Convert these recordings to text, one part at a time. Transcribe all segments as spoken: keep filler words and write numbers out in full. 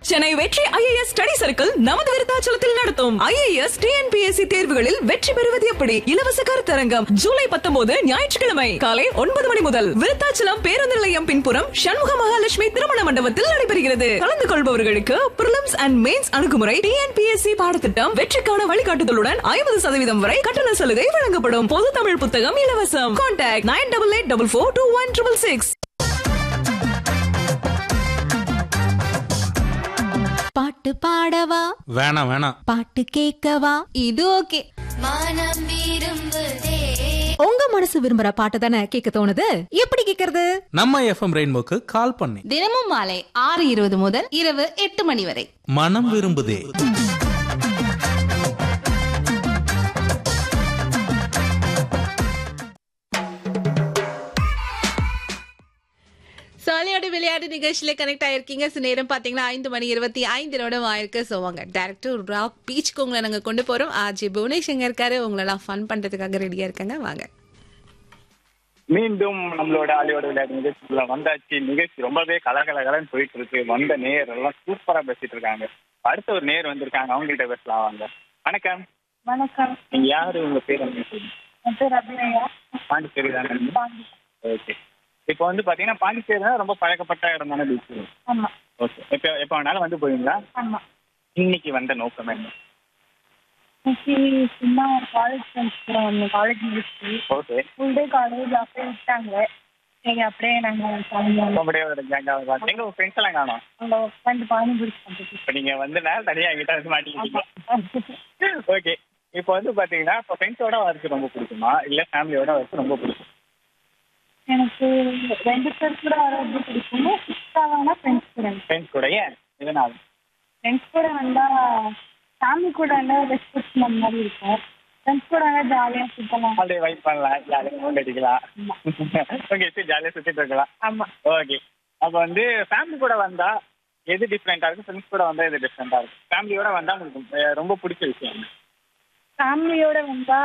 சென்னை வெற்றி IAS study circle நமது விருத்தாச்சலத்தில் நடத்தும் ஐஏஎஸ் டிஎன்பிஎஸ்சி தேர்வுகளில் வெற்றி பெறுவது எப்படி இலவச கருத்தரங்கம் ஜூலை பத்தொன்பது ஞாயிற்றுக்கிழமை காலை ஒன்பது மணி முதல் விருத்தாச்சலம் பேருந்து நிலையம் பின்புறம் சண்முக மகாலட்சுமி திருமண மண்டபத்தில் நடைபெறுகிறது. கலந்து கொள்பவர்களுக்கு பிரிலிம்ஸ் அண்ட் மெயின்ஸ் அணுகுமுறை டிஎன்பிஎஸ்சி பாடத்திட்டம் வெற்றிக்கான வழிகாட்டுதலுடன் ஐம்பது சதவீதம் வரை கட்டண சலுகை வழங்கப்படும். பொது தமிழ் புத்தகம் இலவசம். Contact nine double eight double four two one triple six. பாட்டு பாடவா வேணாம் வேணாம். பாட்டு கேட்கவா இது ஓகே. மனம் விரும்புதே. உங்க மனசு விரும்புற பாட்டு தானே கேட்க தோணுது. எப்படி கேக்குறது? நம்ம எஃப்எம் ரெயின்போக்கு கால் பண்ணி தினமும் மாலை ஆறு இருபது முதல் இரவு எட்டு மணி வரை மனம் விரும்புதே. சாலியோட விளையாட்டு நிகழ்ச்சியில கனெக்ட் ஆயிருக்கீங்க. ஸோ நேரம் பாத்தீங்கன்னா ஐந்து மணி இருபத்தி ஐந்து நிமிடம் ஆயிருக்கு. ஸோ வாங்க டேரக்டர் ராக் பீச்சுக்கு உங்களை நாங்க கொண்டு போறோம். ஆர்ஜி புவனேஷ் எங்க இருக்காரு, உங்களெல்லாம் ஃபன் பண்றதுக்காக ரெடியா இருக்காங்க. வாங்க. மீண்டும் நம்மளோட ஆலியோட விளையாட்டு நிகழ்ச்சிக்குள்ள வந்தாச்சு. நிகழ்ச்சி ரொம்பவே கலகலகலன்னு போயிட்டு இருக்கு. வந்த நேர் எல்லாம் சூப்பரா பேசிட்டு இருக்காங்க. அடுத்த ஒரு நேர் வந்திருக்காங்க, அவங்கள்ட்ட பேசலாம் வாங்க. வணக்கம். வணக்கம். நீங்க யாரு, உங்க பேர் என்ன? என் பேர் அபிநயா. பாண்டிச்சேரி தானே? ஓகே. இப்போ வந்து பாத்தீங்கன்னா பாண்டிச்சேரி தான் ரொம்ப பழக்கப்பட்ட இடம் தானே பீச்? ஆமா. ஓகே. எப்ப எப்ப வேணாலும் வந்து போவீங்களா? ஆமா. இன்னைக்கு வந்த நோக்கம் என்ன? இன்னைக்கு சும்மா காலேஜ் ஃப்ரெண்ட்ஸ் கூட வந்தோம். காலேஜ் முடிச்சு ஓகே. ஃபுல் டே காலேஜ் அப்படியே விட்டாங்க. சரி அப்படியே நாங்க கிளம்பி அப்படியே ஒரு கேங்காக பார்த்து எங்க உங்க ஃப்ரெண்ட்ஸ் எல்லாம் காணோம். அங்க உட்காந்து பானிபூரி சாப்பிட்டு. இப்போ நீங்க வந்து நேரம் தனியா எங்கிட்ட வந்து மாட்டிக்கிட்டீங்க. ஓகே. இப்போ வந்து பாத்தீங்கன்னா இப்போ ஃப்ரெண்ட்ஸோட வரது ரொம்ப பிடிக்குமா இல்ல ஃபேமிலியோட வரது ரொம்ப பிடிக்கும்? எனக்கு ரெண்டு பேர் கூட வர்றது பிடிக்கும். சிக்ஸாவானா ஃப்ரெண்ட்ஸ் கூட. ஃப்ரெண்ட்ஸ் கூட. ஏன் இதனால? ஃப்ரெண்ட்ஸ் கூட வந்தா ஃபேமிலி கூட வந்தா ரெஸ்பெக்ட் அந்த மாதிரி இருக்கும். ஃப்ரெண்ட்ஸ் கூட வந்தா ஜாலியாக சுற்றலாம், அப்படியே வைப் பண்ணலாம், ஜாலியாக ஃபோன் அடிக்கலாம். ஓகே. சரி, ஜாலியாக சுற்றிட்டு இருக்கலாம். ஆமா. ஓகே. அப்போ வந்து ஃபேமிலி கூட வந்தா எது டிஃப்ரெண்டா இருக்கும், ஃப்ரெண்ட்ஸ் கூட வந்தா எது டிஃப்ரெண்டா இருக்கும்? ஃபேமிலியோட வந்தா உங்களுக்கு ரொம்ப பிடிச்ச விஷயம்? ஃபேமிலியோட வந்தா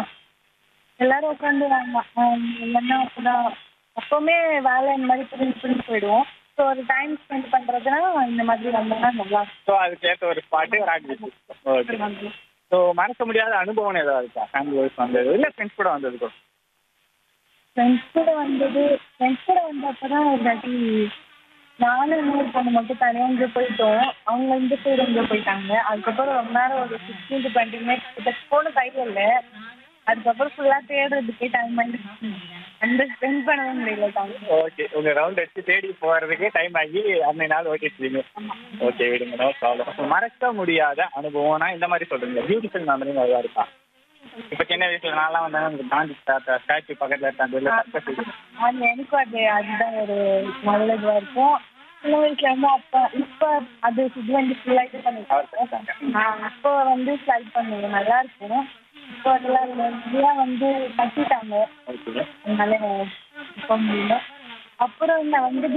எல்லாரும் உட்காந்து இல்லைன்னா அப்பதான் எப்பவுமே வேலை இந்த மாதிரி பிரிஞ்சு பிரிஞ்சு போயிடுவோம். ஸோ ஒரு டைம் ஸ்பெண்ட் பண்றதுன்னா இந்த மாதிரி வந்தோம்னா நல்லா இருக்கும். ஸோ அதுக்கேற்ற ஒரு ஸ்பாட்டு ஒரு ஆக்டிவிட்டி. ஓகே. ஸோ மறக்க முடியாத அனுபவம் ஏதாவது இருக்கா ஃபேமிலி வைஸ் வந்தது இல்லை ஃப்ரெண்ட்ஸ் கூட வந்ததுக்கும்? ஃப்ரெண்ட்ஸ் கூட வந்தது ஃப்ரெண்ட்ஸ் கூட வந்தப்பதான் ஒரு வாட்டி நானும் இன்னொரு பொண்ணு மட்டும் தனியாக இங்கே போயிட்டோம். அவங்க இந்த சைடு இங்கே போயிட்டாங்க. அதுக்கப்புறம் ரொம்ப நேரம் ஒரு சிக்ஸ்டீன் டு டுவெண்ட்டி மினிட்ஸ் கிட்ட போன கையில் இல்லை. அதுக்கப்புறம் ஃபுல்லாக தேடுறதுக்கே டைம் ஆகிடுச்சு. அந்த ஸ்பெண்ட் பண்ணவே முடியல டைம். ஓகே. உங்க ரவுண்ட் அடிச்சு தேடி போகிறதுக்கே டைம் ஆகி அந்த நாள் ஓட்டிடுச்சிங்க. ஓகே, விடுங்க, நோ ப்ராப்ளம். மறக்க முடியாத அனுபவம்னா இந்த மாதிரி சொல்றீங்க, பியூட்டிஃபுல் மெமரி நல்லா இருக்கா? இப்போ சின்ன வயசுல நான்லாம் வந்தாங்க உங்களுக்கு காந்தி ஸ்டாச்சு பக்கத்தில் இருக்காங்க. அது எனக்கும் அது அதுதான் ஒரு நல்ல இதுவாக இருக்கும். சின்ன வயசுல இருந்து அப்போ இப்போ அது இது வந்து ஃபுல்லாக பண்ணிருக்கேன். அப்போ வந்து ஸ்லைட் பண்ணுவேன், நல்லா இருக்கும். இப்போ அதெல்லாம் இதெல்லாம் வந்து கட்டிட்டாங்க, அதனால இப்போ முடியல. அப்புறம் நான் வந்து